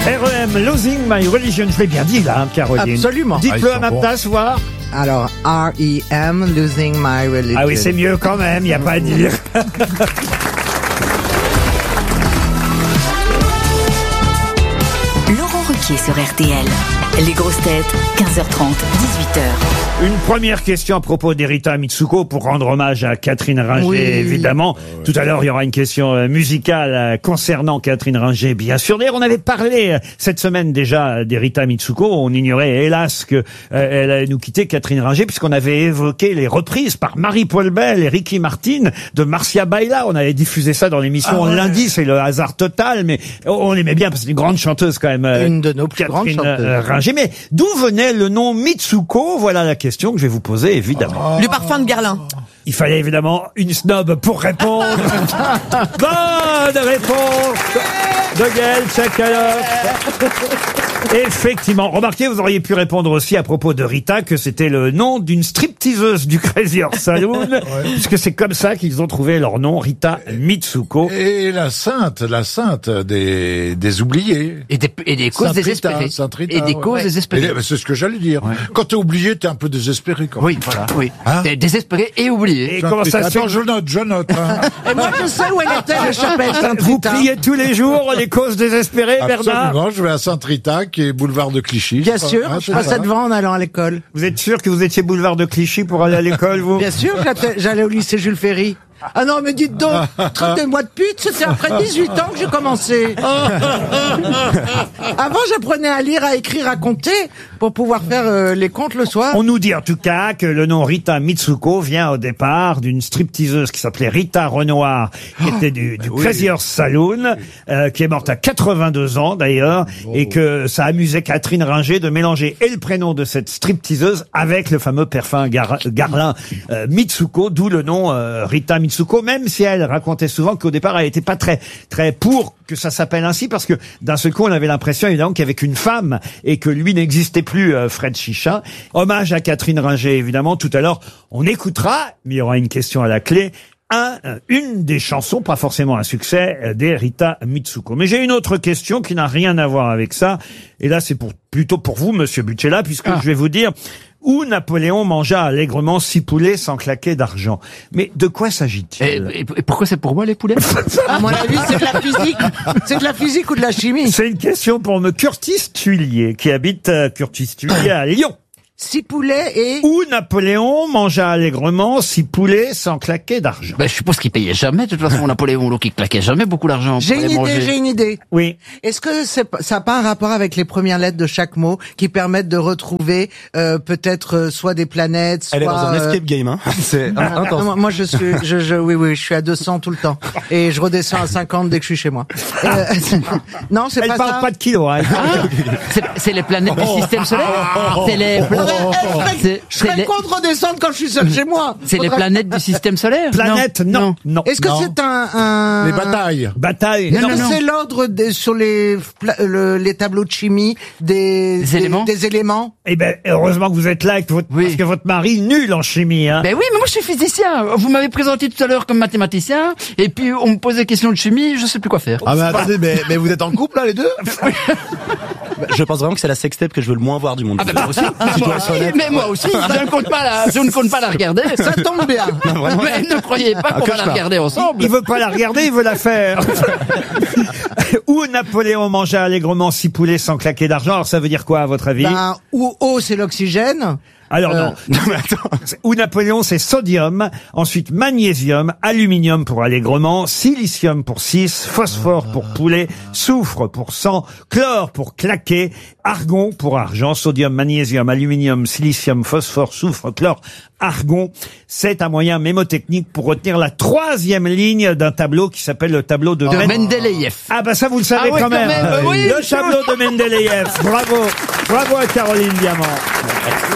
R.E.M. Losing My Religion. Je l'ai bien dit là, Caroline. Absolument. Dites-le à ma place, voir. Alors, R.E.M. Losing My Religion. Ah oui, c'est mieux quand même, il n'y a pas à dire. Laurent Ruquier sur RTL. Les grosses têtes, 15h30, 18h. Une première question à propos d'Erita Mitsuko pour rendre hommage à Catherine Ringer, Oui. évidemment. Tout à l'heure, il y aura une question musicale concernant Catherine Ringer, bien sûr. D'ailleurs, on avait parlé cette semaine déjà d'Erita Mitsuko. On ignorait, hélas, que elle allait nous quitter, Catherine Ringer, puisqu'on avait évoqué les reprises par Marie-Paul Bell et Ricky Martin de Marcia Baila. On avait diffusé ça dans l'émission lundi. C'est le hasard total, mais on l'aimait bien parce que c'est une grande chanteuse quand même. Une de nos plus grandes chanteuses. Ringer. Mais d'où venait le nom Mitsuko? Voilà la question que je vais vous poser, évidemment. Le parfum de Guerlain. Il fallait évidemment une snob pour répondre. Bonne réponse de Gaël Tchakaloff. Effectivement. Remarquez, vous auriez pu répondre aussi à propos de Rita que c'était le nom d'une stripteaseuse du Crazy Horse Saloon, puisque c'est comme ça qu'ils ont trouvé leur nom, Rita Mitsuko. Et la sainte des oubliés. Et des causes Sainte Rita, désespérées. Sainte Rita, Et des ouais. causes désespérées. C'est ce que j'allais dire. Ouais. Quand t'es oublié, t'es un peu désespéré quand même. Oui, voilà, oui. Hein T'es désespéré et oublié. Et comment ça se fait? Attends, je note. Hein. Et moi, je sais où elle était, la chapelle Sainte-Rita. Vous priez tous les jours les causes désespérées, Bernard? Absolument, je vais à Sainte-Rita, qui est boulevard de Clichy. Bien sûr, Hein, je c'est passais ça. devant en allant à l'école. Vous êtes sûr que vous étiez boulevard de Clichy pour aller à l'école, vous? Bien sûr, j'allais au lycée Jules Ferry. Ah non, mais dites donc, traitez-moi de pute, c'était après 18 ans que j'ai commencé. Avant, j'apprenais à lire, à écrire, à compter, pour pouvoir faire les comptes le soir. On nous dit en tout cas que le nom Rita Mitsuko vient au départ d'une stripteaseuse qui s'appelait Rita Renoir, qui était du Crazy Horse Saloon, qui est morte à 82 ans d'ailleurs, et que ça amusait Catherine Ringer de mélanger et le prénom de cette stripteaseuse avec le fameux parfum Guerlain Mitsuko, d'où le nom Rita Mitsuko, même si elle racontait souvent qu'au départ elle était pas très pour que ça s'appelle ainsi, parce que d'un seul coup on avait l'impression évidemment qu'il y avait qu'une femme et que lui n'existait plus, Fred Chicha. Hommage à Catherine Ringer évidemment. Tout à l'heure on écoutera, mais il y aura une question à la clé, une des chansons, pas forcément un succès, d'Erita Mitsuko. Mais j'ai une autre question qui n'a rien à voir avec ça, et là c'est plutôt pour vous, Monsieur Bucella, puisque je vais vous dire où Napoléon mangea allègrement 6 poulets sans claquer d'argent. Mais de quoi s'agit-il? Et pourquoi c'est pour moi les poulets? À mon avis, c'est de la physique. C'est de la physique ou de la chimie. C'est une question pour me Curtis Tuillier, qui habite Curtis Tuillier à Lyon. 6 poulets et... Où Napoléon mangea allègrement 6 poulets sans claquer d'argent. Ben, je suppose qu'il payait jamais, de toute façon, Napoléon, donc il claquait jamais beaucoup d'argent. pour aller manger. J'ai une idée. Oui. Est-ce que ça n'a pas un rapport avec les premières lettres de chaque mot qui permettent de retrouver peut-être soit des planètes, soit... Elle est dans un escape game, hein. C'est intense. Moi, je suis, oui, je suis à 200 tout le temps. Et je redescends à 50 dès que je suis chez moi. Non, c'est Elle pas parle ça. pas de kilos, hein. C'est les planètes du système solaire? C'est les Je serais contre redescendre quand je suis seul chez moi. C'est les planètes du système solaire? Planète, non. Est-ce que c'est un... Les batailles. Bataille. Est-ce Non, que non. c'est l'ordre sur les tableaux de chimie des éléments? des éléments? Eh ben, heureusement que vous êtes là, parce que votre mari est nul en chimie, hein. Ben oui, mais moi je suis physicien. Vous m'avez présenté tout à l'heure comme mathématicien, et puis on me pose des questions de chimie, je sais plus quoi faire. Ah mais attendez, mais vous êtes en couple là les deux? Je pense vraiment que c'est la sextape que je veux le moins voir du monde. Ah ben moi aussi. Si je dois être honnête. Mais moi aussi, je ne compte pas la regarder. Ça tombe bien. Mais ne croyez pas qu'on va la regarder ensemble. Il veut pas la regarder, il veut la faire. Où Napoléon mangea allègrement 6 poulets sans claquer d'argent. Alors ça veut dire quoi à votre avis? Ben, où eau, c'est l'oxygène. Alors non. Non mais attends. Où Napoléon, c'est sodium, ensuite magnésium, aluminium pour allègrement, silicium pour 6, phosphore pour poulet, soufre pour 100, chlore pour claquer, argon pour argent, sodium, magnésium, aluminium, silicium, phosphore, soufre, chlore, argon. C'est un moyen mémotechnique pour retenir la 3e ligne d'un tableau qui s'appelle le tableau de Mendeleïev. Ah bah ça vous le savez Ah oui, quand même. oui, Le tableau de Mendeleïev. Bravo. Bravo à Caroline Diamant.